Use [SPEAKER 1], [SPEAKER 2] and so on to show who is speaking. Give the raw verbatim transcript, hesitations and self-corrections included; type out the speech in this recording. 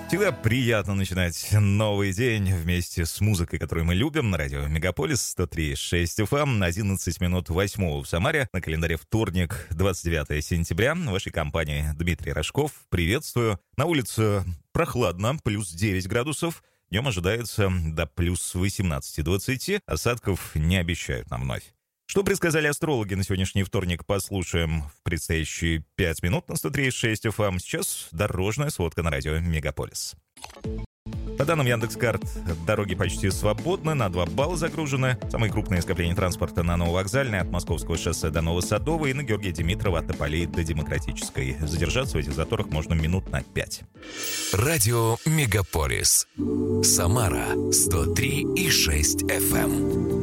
[SPEAKER 1] Всегда приятно начинать новый день вместе с музыкой, которую мы любим, на радио Мегаполис сто три и шесть эф эм, на одиннадцать минут восьмого в Самаре, на календаре вторник, двадцать девятое сентября. В вашей компании Дмитрий Рожков. Приветствую. На улице прохладно, плюс девять градусов. Днем ожидается до плюс восемнадцать-двадцать. Осадков не обещают нам вновь. Что предсказали астрологи на сегодняшний вторник, послушаем в предстоящие пять минут на сто три и шесть эф эм. Сейчас дорожная сводка на радио Мегаполис. По данным Яндекс.Карт, дороги почти свободны, на два балла загружены. Самые крупные скопления транспорта на Нововокзальной, от Московского шоссе до Новосадовой, и на Георгия Димитрова от Тополей до Демократической. Задержаться в этих заторах можно минут на пять.
[SPEAKER 2] Радио Мегаполис. Самара сто три и шесть эф эм.